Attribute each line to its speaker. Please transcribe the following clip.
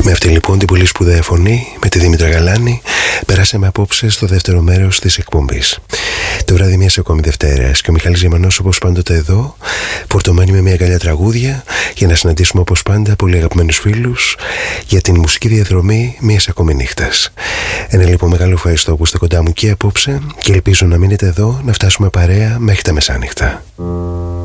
Speaker 1: Με αυτή λοιπόν την πολύ σπουδαία φωνή, με τη Δήμητρα Γαλάνη, περάσαμε απόψε στο δεύτερο μέρος της εκπομπής. Το βράδυ μιας ακόμη Δευτέρας και ο Μιχάλης Γερμανός όπως πάντοτε εδώ, φορτωμένοι με μια αγκαλιά τραγούδια για να συναντήσουμε όπως πάντα πολύ αγαπημένους φίλους για την μουσική διαδρομή μιας ακόμη νύχτας. Ένα λοιπόν μεγάλο ευχαριστώ που είστε κοντά μου και απόψε και ελπίζω να μείνετε εδώ να φτάσουμε παρέα μέχρι τα μεσάνυχτα.